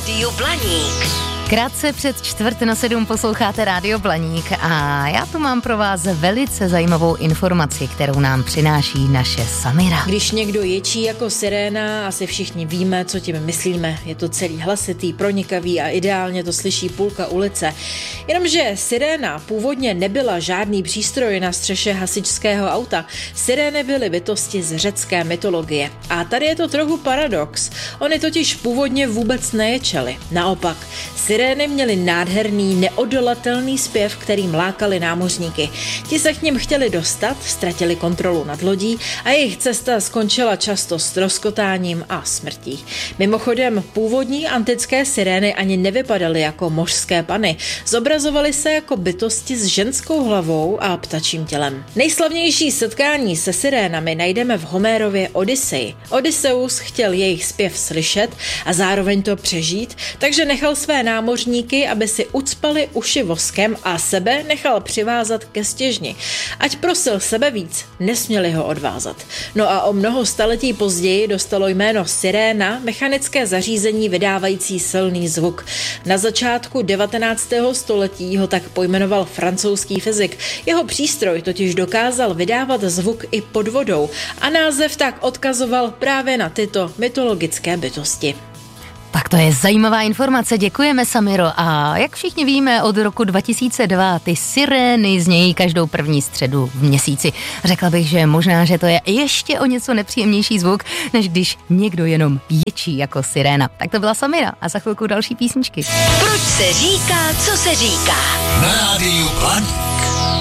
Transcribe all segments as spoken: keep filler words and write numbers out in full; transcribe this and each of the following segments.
Rádio Blaník. Krátce před čtvrt na sedm posloucháte Rádio Blaník a já tu mám pro vás velice zajímavou informaci, kterou nám přináší naše Samira. Když někdo ječí jako siréna, asi všichni víme, co tím myslíme. Je to celý hlasitý, pronikavý a ideálně to slyší půlka ulice. Jenomže siréna původně nebyla žádný přístroj na střeše hasičského auta. Sirény byly bytosti z řecké mytologie. A tady je to trochu paradox. Oni totiž původně vůbec neječeli. Naopak, sirény měly nádherný, neodolatelný zpěv, kterým lákali námořníky. Ti se k nim chtěli dostat, ztratili kontrolu nad lodí a jejich cesta skončila často ztroskotáním a smrtí. Mimochodem, původní antické sirény ani nevypadaly jako mořské pany. Zobrazovaly se jako bytosti s ženskou hlavou a ptačím tělem. Nejslavnější setkání se sirénami najdeme v Homérově Odyseji. Odysseus chtěl jejich zpěv slyšet a zároveň to přežít, takže nechal své námořníky, aby si ucpali uši voskem a sebe nechal přivázat ke stěžni. Ať prosil sebe víc, nesměli ho odvázat. No a o mnoho staletí později dostalo jméno siréna mechanické zařízení vydávající silný zvuk. Na začátku devatenáctého století ho tak pojmenoval francouzský fyzik. Jeho přístroj totiž dokázal vydávat zvuk i pod vodou a název tak odkazoval právě na tyto mytologické bytosti. Tak to je zajímavá informace, děkujeme, Samiro. A jak všichni víme, od roku dva tisíce dva ty sirény znějí každou první středu v měsíci. Řekla bych, že možná, že to je ještě o něco nepříjemnější zvuk, než když někdo jenom ječí jako siréna. Tak to byla Samira a za chvilku další písničky. Proč se říká, co se říká? Na Rádiu Blaník.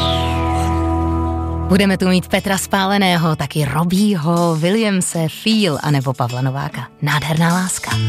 Budeme tu mít Petra Spáleného, taky Robbieho, Williamse, Feel a nebo Pavla Nováka. Nádherná láska.